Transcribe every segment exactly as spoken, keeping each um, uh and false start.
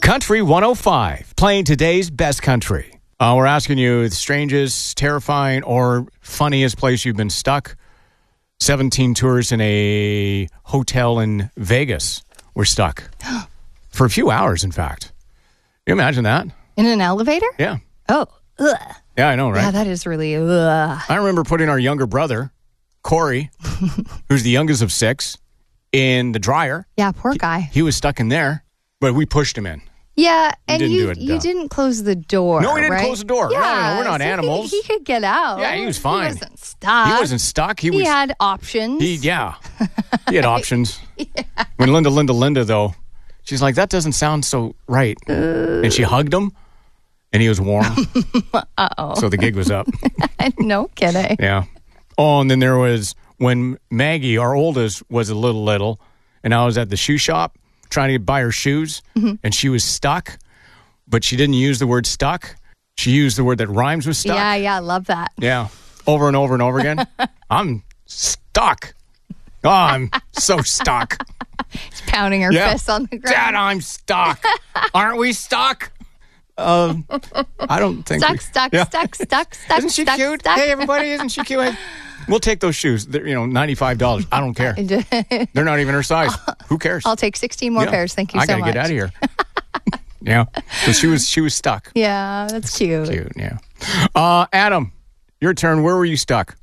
Country one oh five, playing today's best country. Uh, we're asking you the strangest, terrifying, or funniest place you've been stuck. seventeen tours in a hotel in Vegas. We're stuck. For a few hours, in fact. Can you imagine that? In an elevator? Yeah. Oh, ugh. Yeah, I know, right? Yeah, that is really ugh. I remember putting our younger brother, Corey, who's the youngest of six, in the dryer. Yeah, poor guy. He, he was stuck in there, but we pushed him in. Yeah, and didn't you do it, you uh, didn't close the door. No, we didn't right? close the door. Yeah, No, no, we're not so he- animals. He, could get out. Yeah, he was fine. He wasn't stuck. He wasn't stuck. He, He was. had options. He, yeah, he had options. When Linda, Linda, Linda, though, she's like, that doesn't sound so right. Uh, and she hugged him, and he was warm. Uh-oh. So the gig was up. No kidding. Yeah. Oh, and then there was when Maggie, our oldest, was a little little, and I was at the shoe shop trying to buy her shoes, mm-hmm. and she was stuck, but she didn't use the word stuck. She used the word that rhymes with stuck. Yeah, yeah, I love that. Yeah. Over and over and over again. I'm stuck. Oh, I'm so stuck. She's pounding her Yeah. fists on the ground. Dad, I'm stuck. Aren't we stuck? Um, I don't think Stuck, we, stuck, yeah. stuck, stuck, stuck, Isn't she stuck, cute? stuck. Hey, everybody, isn't she cute? Hey, we'll take those shoes. They're, you know, ninety-five dollars. I don't care. They're not even her size. Who cares? I'll take sixteen more Yeah. pairs. Thank you I so gotta much. get out of here. Yeah. So she was she was stuck. Yeah, that's cute. Cute, yeah. Uh, Adam, your turn. Where were you stuck?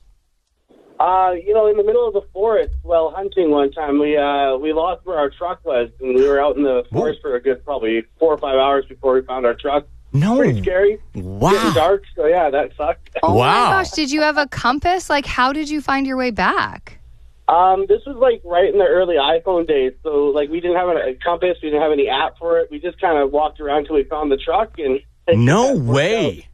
Uh, you know, in the middle of the forest while hunting one time, we uh, we lost where our truck was, and we were out in the forest Whoa. for a good probably four or five hours before we found our truck. No. Pretty scary. Wow. Getting dark, so yeah, that sucked. Oh Wow. my gosh, did you have a compass? Like, how did you find your way back? Um, this was like right in the early iPhone days, so like we didn't have a compass, we didn't have any app for it. We just kind of walked around till we found the truck, and No way.